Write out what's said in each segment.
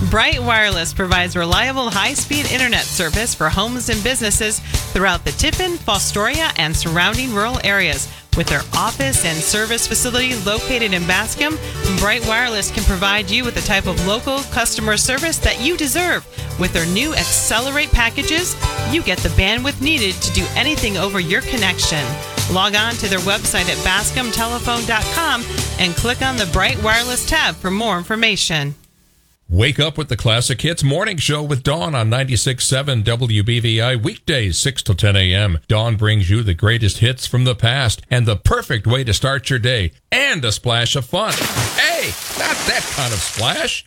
Bright Wireless provides reliable high-speed internet service for homes and businesses throughout the Tiffin, Fostoria, and surrounding rural areas. With their office and service facility located in Bascom, Bright Wireless can provide you with the type of local customer service that you deserve. With their new Accelerate packages, you get the bandwidth needed to do anything over your connection. Log on to their website at bascomtelephone.com and click on the Bright Wireless tab for more information. Wake up with the Classic Hits Morning Show with Dawn on 96.7 WBVI, weekdays 6 to 10 a.m. Dawn brings you the greatest hits from the past and the perfect way to start your day, and a splash of fun. Hey, not that kind of splash.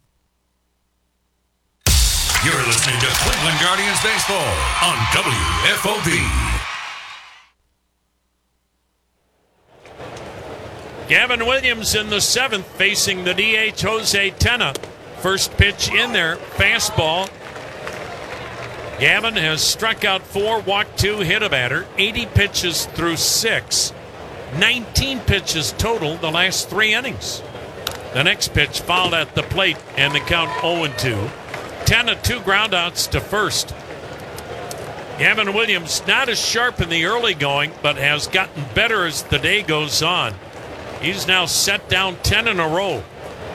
You're listening to Cleveland Guardians Baseball on WFOB. Gavin Williams in the seventh facing the DH Jose Tena. First pitch in there, fastball. Gavin has struck out 4, walked 2, hit a batter. 80 pitches through 6. 19 pitches total the last 3 innings. The next pitch fouled at the plate and the count 0-2. Tena 2 groundouts to first. Gavin Williams not as sharp in the early going, but has gotten better as the day goes on. He's now set down 10 in a row.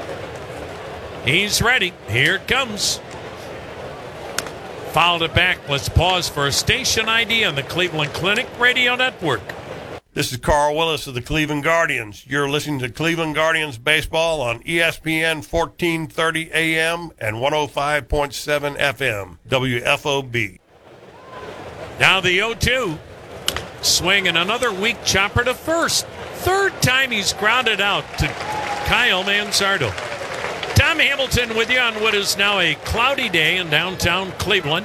He's ready. Here it comes. Fouled it back. Let's pause for a station ID on the Cleveland Clinic Radio Network. This is Carl Willis of the Cleveland Guardians. You're listening to Cleveland Guardians Baseball on ESPN 1430 AM and 105.7 FM, WFOB. Now the 0-2. Swing and another weak chopper to first. Third time he's grounded out to Kyle Manzardo. Tom Hamilton with you on what is now a cloudy day in downtown Cleveland.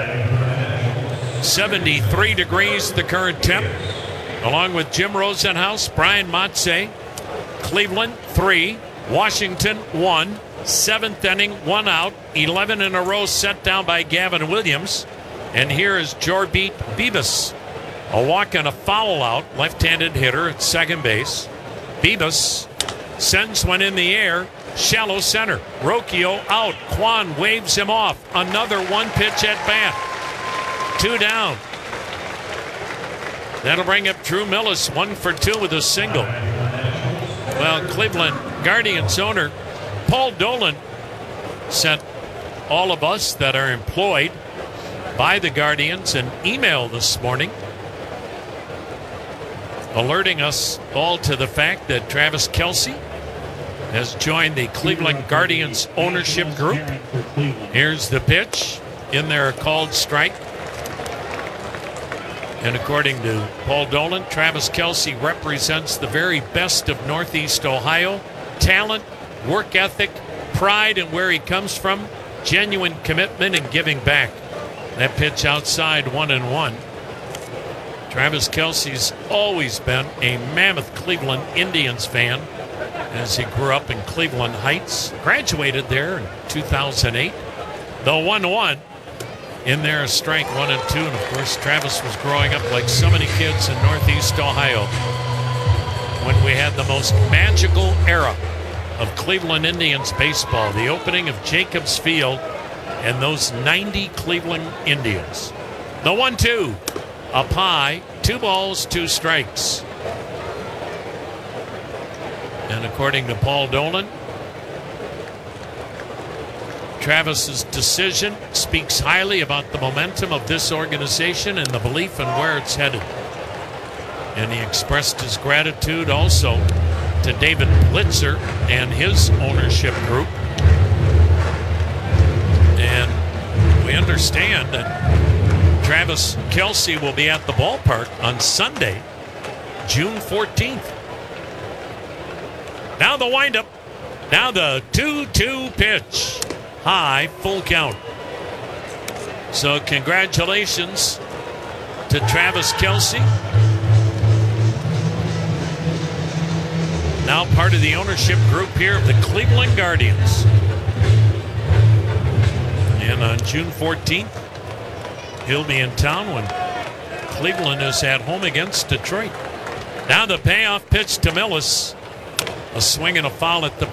73 degrees the current temp. Along with Jim Rosenhaus, Brian Motze. Cleveland 3, Washington 1. 7th inning, 1 out. 11 in a row set down by Gavin Williams. And here is Jorbit Bibas. A walk and a foul out, left-handed hitter at second base. Bibas sends one in the air, shallow center. Rocchio out. Kwan waves him off. Another one-pitch at bat. 2 down. That'll bring up Drew Millis, 1 for 2 with a single. Well, Cleveland Guardians owner Paul Dolan sent all of us that are employed by the Guardians an email this morning alerting us all to the fact that Travis Kelce has joined the Cleveland Guardians ownership group. Here's the pitch. In there, a called strike. And according to Paul Dolan, Travis Kelce represents the very best of Northeast Ohio. Talent, work ethic, pride in where he comes from, genuine commitment and giving back. That pitch outside, 1-1. Travis Kelce's always been a mammoth Cleveland Indians fan as he grew up in Cleveland Heights, graduated there in 2008. The 1-1, in there a strike, 1-2, and of course Travis was growing up like so many kids in Northeast Ohio when we had the most magical era of Cleveland Indians baseball, the opening of Jacobs Field and those 90 Cleveland Indians. The 1-2. Up high, 2 balls, 2 strikes. And according to Paul Dolan, Travis's decision speaks highly about the momentum of this organization and the belief in where it's headed. And he expressed his gratitude also to David Blitzer and his ownership group. And we understand that Travis Kelce will be at the ballpark on Sunday, June 14th. Now the windup. Now the 2-2 pitch. High, full count. So congratulations to Travis Kelce. Now part of the ownership group here of the Cleveland Guardians. And on June 14th, he'll be in town when Cleveland is at home against Detroit. Now the payoff pitch to Millis. A swing and a foul at the